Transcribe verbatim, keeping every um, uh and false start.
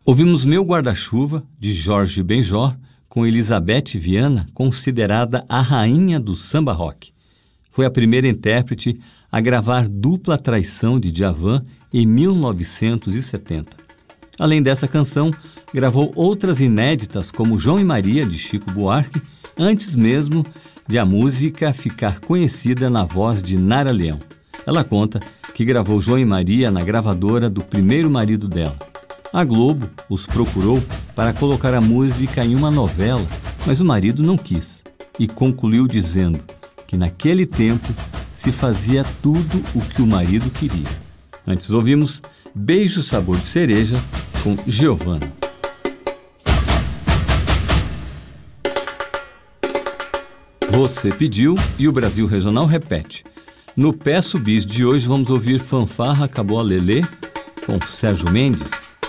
Ouvimos Meu Guarda-Chuva, de Jorge Benjor, com Elizabeth Viana, considerada a rainha do samba rock. Foi a primeira intérprete a gravar Dupla Traição de Djavan em mil novecentos e setenta. Além dessa canção, gravou outras inéditas como João e Maria, de Chico Buarque, antes mesmo de a música ficar conhecida na voz de Nara Leão. Ela conta que gravou João e Maria na gravadora do primeiro marido dela. A Globo os procurou para colocar a música em uma novela, mas o marido não quis e concluiu dizendo que naquele tempo se fazia tudo o que o marido queria. Antes ouvimos Beijo Sabor de Cereja com Giovanna. Você pediu e o Brasil Regional repete. No Peço Bis de hoje vamos ouvir Fanfarra Caboclo Lelê com Sérgio Mendes.